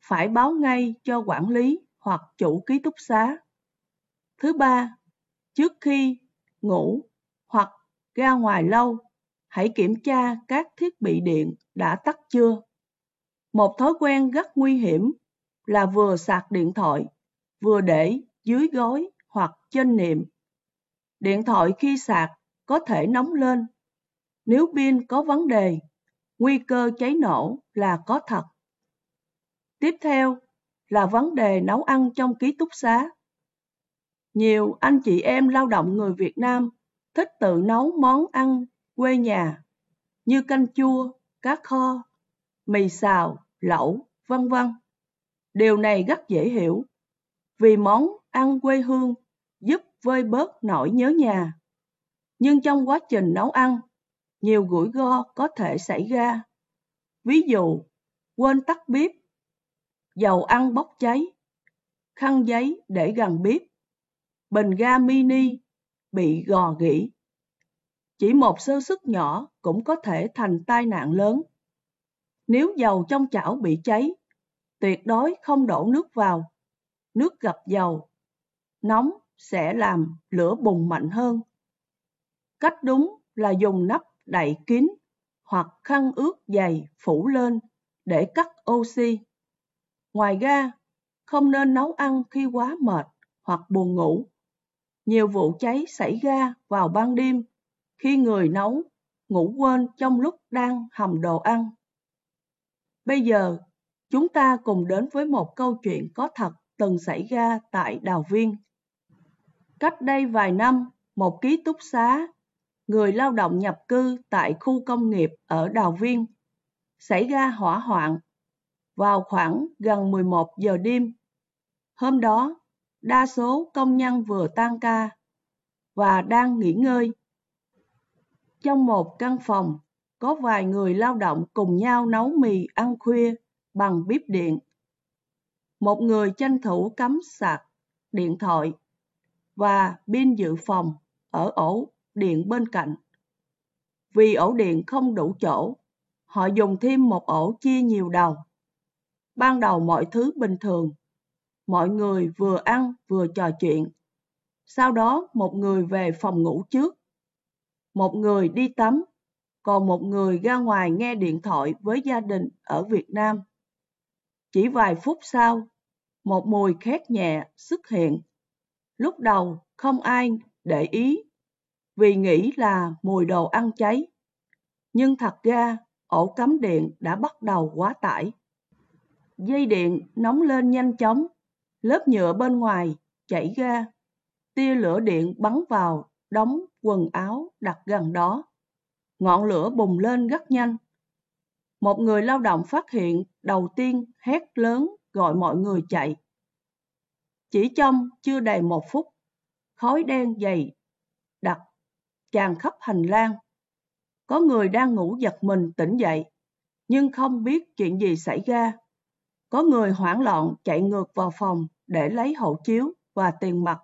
phải báo ngay cho quản lý hoặc chủ ký túc xá. Thứ ba, trước khi ngủ hoặc ra ngoài lâu, hãy kiểm tra các thiết bị điện đã tắt chưa. Một thói quen rất nguy hiểm là vừa sạc điện thoại, vừa để dưới gối hoặc trên nệm. Điện thoại khi sạc có thể nóng lên. Nếu pin có vấn đề, nguy cơ cháy nổ là có thật. Tiếp theo là vấn đề nấu ăn trong ký túc xá. Nhiều anh chị em lao động người Việt Nam thích tự nấu món ăn quê nhà như canh chua, cá kho, mì xào, lẩu, vân vân. Điều này rất dễ hiểu, vì món ăn quê hương giúp vơi bớt nỗi nhớ nhà. Nhưng trong quá trình nấu ăn, nhiều rủi ro có thể xảy ra. Ví dụ, quên tắt bếp, dầu ăn bốc cháy, khăn giấy để gần bếp, bình ga mini bị rò rỉ. Chỉ một sơ suất nhỏ cũng có thể thành tai nạn lớn. Nếu dầu trong chảo bị cháy, tuyệt đối không đổ nước vào. Nước gặp dầu nóng sẽ làm lửa bùng mạnh hơn. Cách đúng là dùng nắp đậy kín hoặc khăn ướt dày phủ lên để cắt oxy. Ngoài ra, không nên nấu ăn khi quá mệt hoặc buồn ngủ. Nhiều vụ cháy xảy ra vào ban đêm khi người nấu ngủ quên trong lúc đang hầm đồ ăn. Bây giờ, chúng ta cùng đến với một câu chuyện có thật từng xảy ra tại Đào Viên. Cách đây vài năm, một ký túc xá, người lao động nhập cư tại khu công nghiệp ở Đào Viên, xảy ra hỏa hoạn vào khoảng gần 11 giờ đêm. Hôm đó, đa số công nhân vừa tan ca và đang nghỉ ngơi. Trong một căn phòng, có vài người lao động cùng nhau nấu mì ăn khuya bằng bếp điện. Một người tranh thủ cắm sạc điện thoại và pin dự phòng ở ổ điện bên cạnh. Vì ổ điện không đủ chỗ, họ dùng thêm một ổ chia nhiều đầu. Ban đầu mọi thứ bình thường, mọi người vừa ăn vừa trò chuyện. Sau đó một người về phòng ngủ trước, một người đi tắm, còn một người ra ngoài nghe điện thoại với gia đình ở Việt Nam. Chỉ vài phút sau, một mùi khét nhẹ xuất hiện. Lúc đầu không ai để ý vì nghĩ là mùi đồ ăn cháy. Nhưng thật ra ổ cắm điện đã bắt đầu quá tải. Dây điện nóng lên nhanh chóng, lớp nhựa bên ngoài chảy ra. Tia lửa điện bắn vào đống quần áo đặt gần đó. Ngọn lửa bùng lên rất nhanh. Một người lao động phát hiện đầu tiên hét lớn gọi mọi người chạy. Chỉ trong chưa đầy 1 phút, khói đen dày đặc tràn khắp hành lang. Có người đang ngủ giật mình tỉnh dậy, nhưng không biết chuyện gì xảy ra. Có người hoảng loạn chạy ngược vào phòng để lấy hộ chiếu và tiền mặt.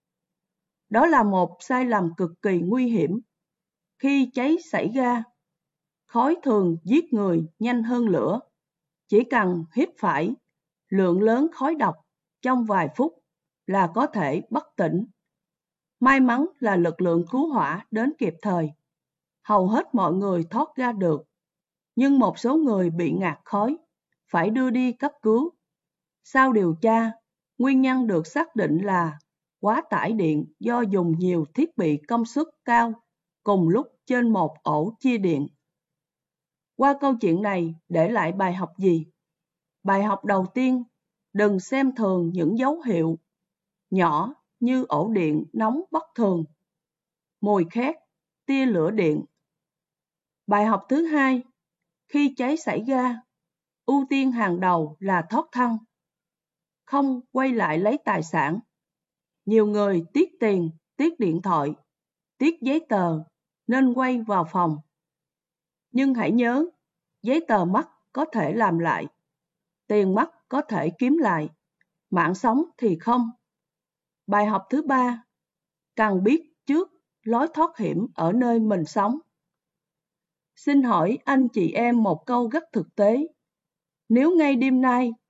Đó là một sai lầm cực kỳ nguy hiểm. Khi cháy xảy ra, khói thường giết người nhanh hơn lửa. Chỉ cần hít phải lượng lớn khói độc trong vài phút là có thể bất tỉnh. May mắn là lực lượng cứu hỏa đến kịp thời. Hầu hết mọi người thoát ra được, nhưng một số người bị ngạt khói, phải đưa đi cấp cứu. Sau điều tra, nguyên nhân được xác định là quá tải điện do dùng nhiều thiết bị công suất cao cùng lúc trên một ổ chia điện. Qua câu chuyện này để lại bài học gì? Bài học đầu tiên, đừng xem thường những dấu hiệu nhỏ như ổ điện nóng bất thường, mùi khét, tia lửa điện. Bài học thứ hai, khi cháy xảy ra, ưu tiên hàng đầu là thoát thân, không quay lại lấy tài sản. Nhiều người tiếc tiền, tiếc điện thoại, tiếc giấy tờ nên quay vào phòng. Nhưng hãy nhớ, giấy tờ mất có thể làm lại, tiền mất có thể kiếm lại, mạng sống thì không. Bài học thứ ba, cần biết trước lối thoát hiểm ở nơi mình sống. Xin hỏi anh chị em một câu rất thực tế. Nếu ngay đêm nay